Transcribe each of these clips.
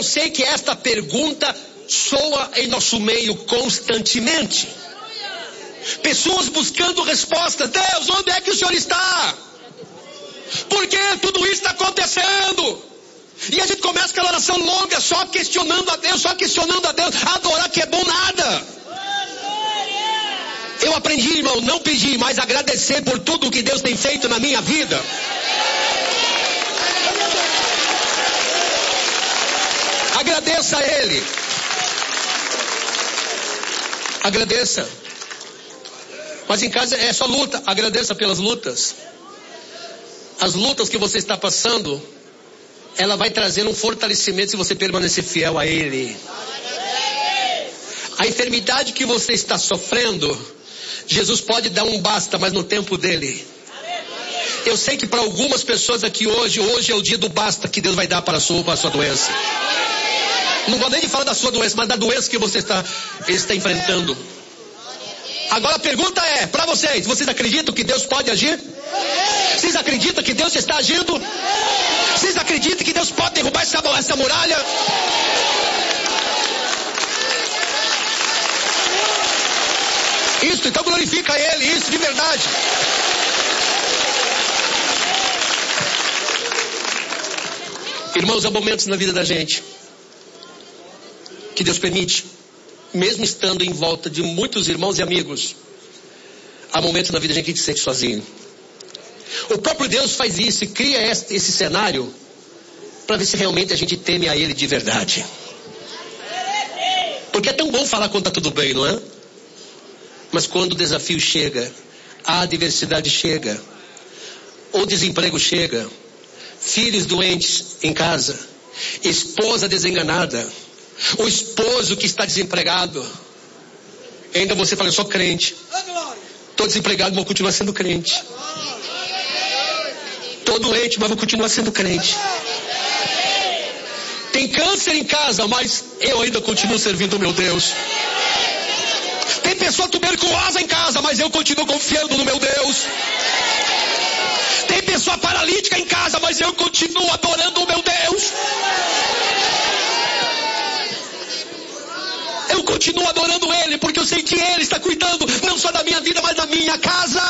eu sei que esta pergunta soa em nosso meio constantemente. Pessoas buscando respostas. Deus, onde é que o Senhor está? Por que tudo isso está acontecendo? E a gente começa aquela oração longa, só questionando a Deus, adorar que é bom nada. Eu aprendi, irmão, não pedir, mas agradecer por tudo que Deus tem feito na minha vida. Agradeça a Ele. Agradeça. Mas em casa é só luta. Agradeça pelas lutas. As lutas que você está passando, ela vai trazer um fortalecimento se você permanecer fiel a Ele. A enfermidade que você está sofrendo, Jesus pode dar um basta, mas no tempo dele. Eu sei que para algumas pessoas aqui hoje é o dia do basta que Deus vai dar para a sua doença. Não vou nem falar da sua doença, mas da doença que você está enfrentando. Agora a pergunta é, para vocês acreditam que Deus pode agir? Vocês acreditam que Deus está agindo? Vocês acreditam que Deus pode derrubar essa muralha? Isso, então glorifica Ele, isso de verdade. Irmãos, há momentos na vida da gente que Deus permite, mesmo estando em volta de muitos irmãos e amigos, há momentos na vida da gente que se sente sozinho. O próprio Deus faz isso e cria esse cenário para ver se realmente a gente teme a Ele de verdade. Porque é tão bom falar quando está tudo bem, não é? Mas quando o desafio chega, a adversidade chega, o desemprego chega, filhos doentes em casa, esposa desenganada, o esposo que está desempregado, ainda você fala, eu sou crente, estou desempregado, mas vou continuar sendo crente. Estou doente, mas vou continuar sendo crente. Tem câncer em casa, mas eu ainda continuo servindo o meu Deus. Tem pessoa tuberculosa em casa, mas eu continuo confiando no meu Deus. Tem pessoa paralítica em casa, mas eu continuo adorando o meu Deus. Eu continuo adorando Ele, porque eu sei que Ele está cuidando não só da minha vida, mas da minha casa.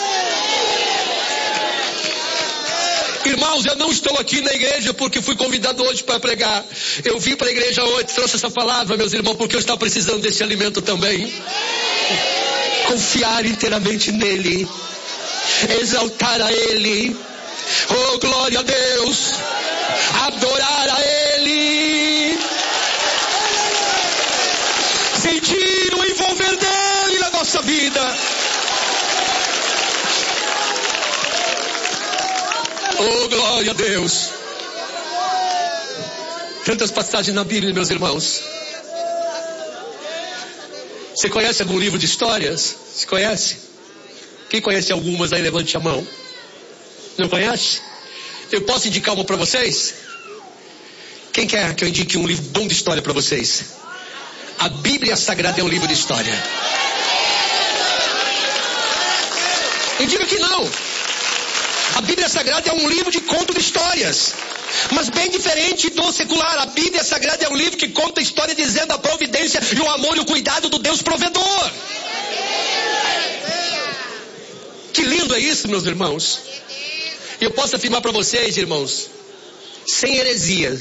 Irmãos, eu não estou aqui na igreja porque fui convidado hoje para pregar. Eu vim para a igreja hoje, trouxe essa palavra, meus irmãos, porque eu estava precisando desse alimento também. Confiar inteiramente nele, exaltar a Ele, oh glória a Deus, adorar a Ele, sentir o envolver dele na nossa vida. Oh glória a Deus. Tantas passagens na Bíblia, meus irmãos. Você conhece algum livro de histórias? Você conhece? Quem conhece algumas aí, levante a mão. Não conhece? Eu posso indicar uma para vocês? Quem quer que eu indique um livro bom de história para vocês? A Bíblia Sagrada é um livro de história. Eu digo que não. A Bíblia Sagrada é um livro de conto de histórias. Mas bem diferente do secular. A Bíblia Sagrada é um livro que conta a história dizendo a providência e o amor e o cuidado do Deus provedor. Que lindo é isso, meus irmãos. E eu posso afirmar para vocês, irmãos, sem heresia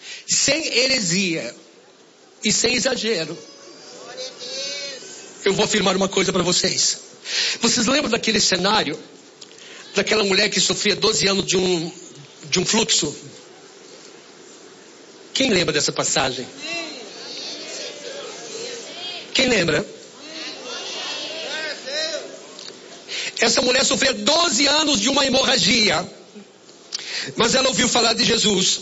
e sem exagero, eu vou afirmar uma coisa para vocês. Vocês lembram daquele cenário daquela mulher que sofria 12 anos de um fluxo? Quem lembra dessa passagem? Quem lembra? Essa mulher sofreu 12 anos de uma hemorragia, mas ela ouviu falar de Jesus.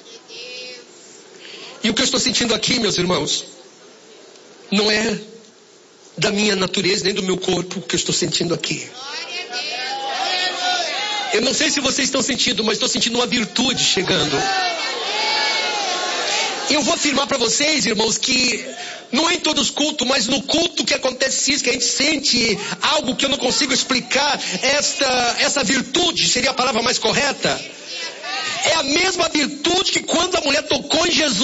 E o que eu estou sentindo aqui, meus irmãos, não é da minha natureza nem do meu corpo o que eu estou sentindo aqui. Eu não sei se vocês estão sentindo, mas estou sentindo uma virtude chegando. Eu vou afirmar para vocês, irmãos, que não é em todos os cultos, mas no culto que acontece isso, que a gente sente algo que eu não consigo explicar, essa virtude, seria a palavra mais correta? É a mesma virtude que quando a mulher tocou em Jesus,